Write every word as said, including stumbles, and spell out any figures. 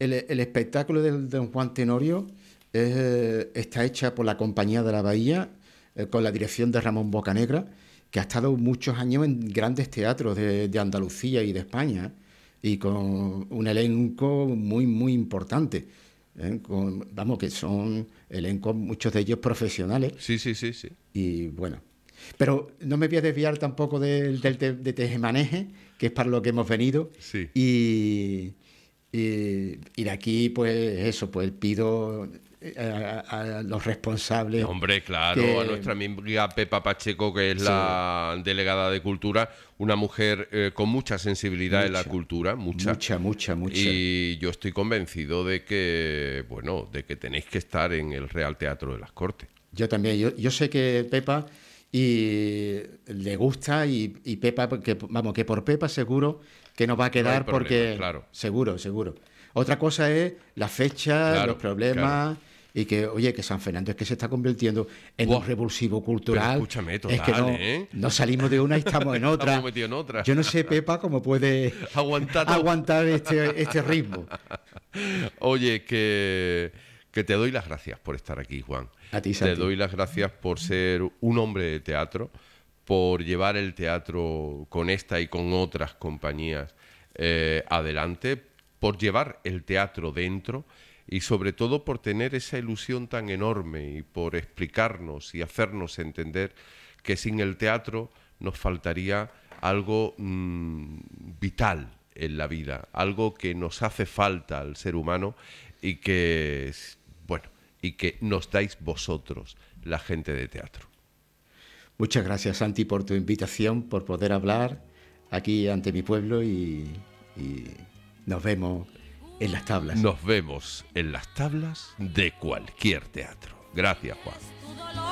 el, el espectáculo del Don Juan Tenorio eh, está hecha por la Compañía de la Bahía, eh, con la dirección de Ramón Bocanegra, que ha estado muchos años en grandes teatros de, de Andalucía y de España, y con un elenco muy, muy importante. ¿eh? Con, vamos, que son elencos, muchos de ellos profesionales. Sí, sí, sí, sí. Y bueno, pero no me voy a desviar tampoco del, del de, de tejemaneje, que es para lo que hemos venido. Sí. Y, y, y de aquí, pues eso, pues pido a, a los responsables. Hombre, claro, que, a nuestra amiga Pepa Pacheco, que es sí, la delegada de Cultura, una mujer eh, con mucha sensibilidad mucha, en la cultura, mucha. Mucha, mucha, mucha. Y yo estoy convencido de que, bueno, de que tenéis que estar en el Real Teatro de las Cortes. Yo también, yo, yo sé que Pepa y le gusta y, y Pepa, que, vamos, que por Pepa seguro que nos va a quedar, no problema, porque claro. seguro, seguro. Otra cosa es la fecha, claro, los problemas, claro. Y que, oye, que San Fernando es que se está convirtiendo en wow. un revulsivo cultural. Pero escúchame, total, es que no, ¿eh? no salimos de una y estamos en otra. Estamos metidos en otra. Yo no sé, Pepa, cómo puede aguantar, aguantar este, este ritmo. Oye, que, que te doy las gracias por estar aquí, Juan. A ti, Santi. Te doy las gracias por ser un hombre de teatro, por llevar el teatro con esta y con otras compañías eh, adelante, por llevar el teatro dentro y sobre todo por tener esa ilusión tan enorme y por explicarnos y hacernos entender que sin el teatro nos faltaría algo mmm, vital en la vida, algo que nos hace falta al ser humano y que, bueno, y que nos dais vosotros, la gente de teatro. Muchas gracias, Santi, por tu invitación, por poder hablar aquí ante mi pueblo y, y nos vemos en las tablas. Nos vemos en las tablas de cualquier teatro. Gracias, Juan.